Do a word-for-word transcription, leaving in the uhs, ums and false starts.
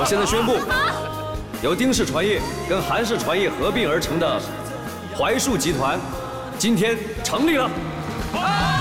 我现在宣布，由丁氏传业跟韩氏传业合并而成的槐树集团，今天成立了。